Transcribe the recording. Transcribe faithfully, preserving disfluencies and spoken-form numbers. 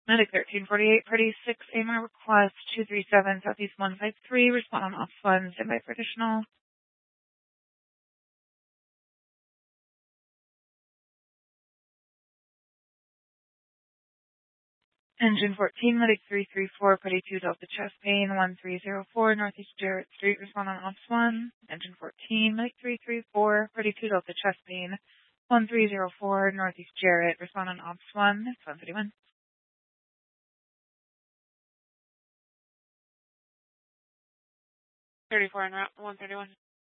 Medic thirteen forty-eight, Party six, A M R request two three seven, Southeast one five three, respond on ops one, standby for additional. Engine fourteen, Medic three three four, Party two, Delta chest pain, one three zero four, Northeast Jarrett Street, respond on ops one. Engine fourteen, Medic three three four, Party two, Delta chest pain, one three zero four, Northeast Jarrett, respond on ops one. It's one thirty-one. thirty-four en route, one thirty-one.